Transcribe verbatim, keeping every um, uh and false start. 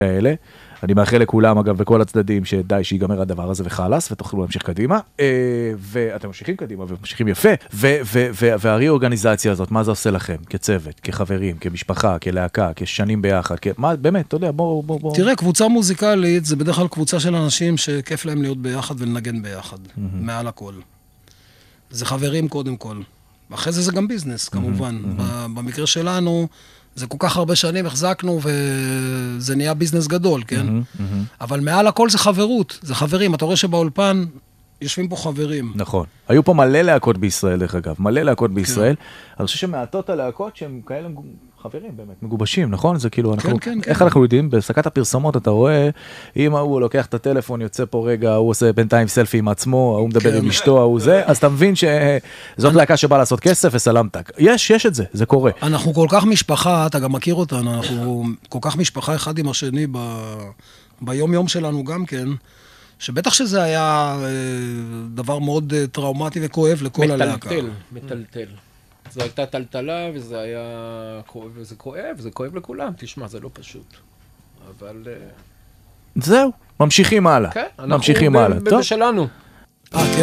האלה. אני מאחל לכולם, אגב, וכל הצדדים, שדי שיגמר הדבר הזה וחלס, ותוכלו להמשיך קדימה. ואתם ממשיכים קדימה, וממשיכים יפה. והרי-אורגניזציה הזאת, מה זה עושה לכם? כצוות, כחברים, כמשפחה, כלהקה, כשנים ביחד, מה, באמת, אתה יודע, בוא, בוא, בוא. תראה, קבוצה מוזיקלית, זה בדרך כלל קבוצה של אנשים שכיף להם להיות ביחד ולנגן ביחד, מעל הכל. זה חברים קודם כל. אחרי זה זה גם ביזנס, כמובן. במקרה שלנו, זה כל כך הרבה שנים החזקנו, וזה נהיה ביזנס גדול, כן? אבל מעל הכל זה חברות, זה חברים. אתה רואה שבאולפן יושבים פה חברים. נכון. היו פה מלא להקות בישראל, דרך אגב. מלא להקות בישראל. אני חושב שמעטות הלהקות שהם כאלה חברים, באמת, מגובשים, נכון? זה כאילו, אנחנו, איך אנחנו יודעים? בהפסקת הפרסומות אתה רואה, אם הוא לוקח את הטלפון, יוצא פה רגע, הוא עושה בינתיים סלפי עם עצמו, הוא מדבר עם אשתו, הוא זה, אז אתה מבין שזאת להקה שבאה לעשות כסף וסלמתק. יש, יש את זה, זה קורה. אנחנו כל כך משפחה, אתה גם מכיר אותנו, אנחנו כל כך משפחה אחד עם השני ביום יום שלנו גם כן, שבטח שזה היה דבר מאוד טראומטי וכואב לכל הלהקה. מטלטל, מטלטל. זו הייתה טלטלה, וזה היה כואב, וזה כואב, זה כואב לכולם. תשמע, זה לא פשוט. אבל... זהו, ממשיכים הלאה. כן, ממשיכים הלאה. אנחנו בשלנו. אה, כן?